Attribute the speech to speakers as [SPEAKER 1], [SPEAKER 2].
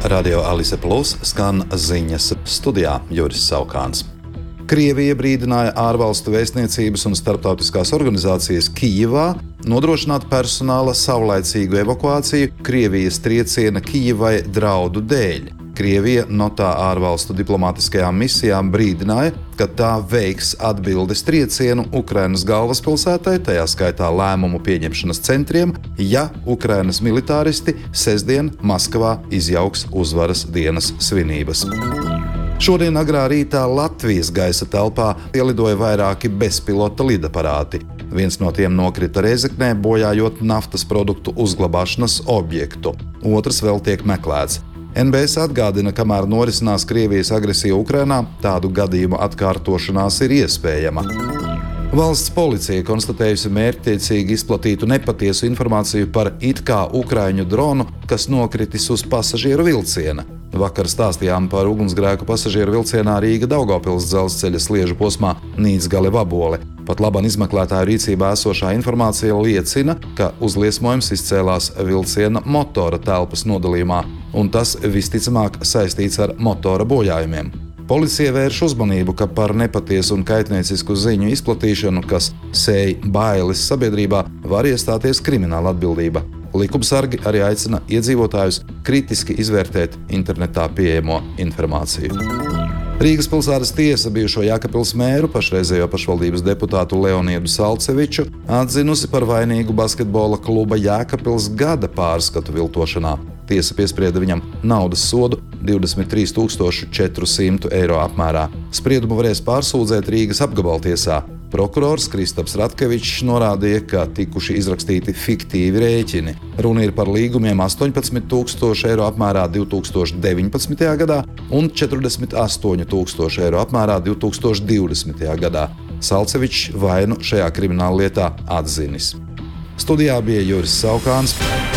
[SPEAKER 1] Radio Alise Plus skan ziņas, studijā Juris Saukāns. Krievija brīdināja ārvalstu vēstniecības un starptautiskās organizācijas Kijivā nodrošināt personāla savlaicīgu evakuāciju Krievijas trieciena Kijivai draudu dēļ. Krievija no tā ārvalstu diplomātiskajām misijām brīdināja, ka tā veiks atbildes triecienu Ukrainas galvaspilsētai, tajā skaitā lēmumu pieņemšanas centriem, ja Ukrainas militāristi sestdien Maskavā izjauks uzvaras dienas svinības. Šodien agrā rītā Latvijas gaisa telpā ielidoja vairāki bezpilota lidaparāti. Viens no tiem nokrita Rēzeknē, bojājot naftas produktu uzglabāšanas objektu. Otrs vēl tiek meklēts. NBS atgādina, kamēr norisinās Krievijas agresija Ukrainā, tādu gadījumu atkārtošanās ir iespējama. Valsts policija konstatējusi mērķtiecīgi izplatītu nepatiesu informāciju par it kā ukraiņu dronu, kas nokritis uz pasažieru vilciena. Vakar stāstījām par ugunsgrēku pasažieru vilcienā Rīga-Daugavpils dzelzceļa sliežu posmā Nīcgale-Vabole. Pat labam izmeklētāju rīcībā esošā informācija liecina, ka uzliesmojums izcēlās vilciena motora telpas nodalījumā, un tas visticamāk saistīts ar motora bojājumiem. Policija vērš uzmanību, ka par nepatiesu un kaitniecisku ziņu izplatīšanu, kas sēj bailes sabiedrībā, var iestāties krimināla atbildība. Likumsargi arī aicina iedzīvotājus kritiski izvērtēt internetā pieejamo informāciju. Rīgas pilsētas tiesa bijušo Jēkabpils mēru, pašreizējo pašvaldības deputātu Leonidu Salceviču, atzinusi par vainīgu basketbola kluba Jēkabpils gada pārskatu viltošanā. Tiesa piesprieda viņam naudas sodu 23 400 eiro apmērā. Spriedumu varēs pārsūdzēt Rīgas apgabaltiesā. Prokurors Kristaps Ratkevičs norādīja, ka tikuši izrakstīti fiktīvi rēķini. Runa ir par līgumiem 18 000 eiro apmērā 2019. gadā un 48 000 eiro apmērā 2020. gadā. Salcevičs vainu šajā krimināllietā atzinis. Studijā bija Juris Saukāns.